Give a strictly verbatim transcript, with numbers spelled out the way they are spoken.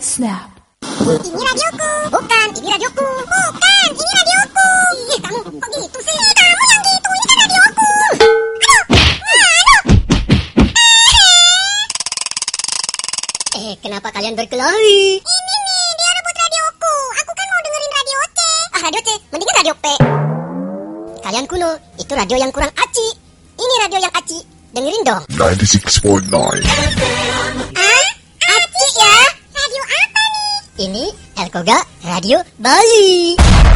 Snap. Ini radioku. Bukan, ini radioku. Bukan, ini radioku. Ih, kamu kok gitu sih? Kamu yang gitu, ini kan radioku. Aduh, aduh. Eh, kenapa kalian berkelahi? Ini nih, dia rebut radioku. Aku kan mau dengerin radio C. Ah, radio C, mendingan radio P. Kalian kuno, itu radio yang kurang aci. Ini radio yang aci. Dengerin dong. ninety-six point nine. Ah, aci ya? Radio apa nih? Ini Elkoga Radio Bali.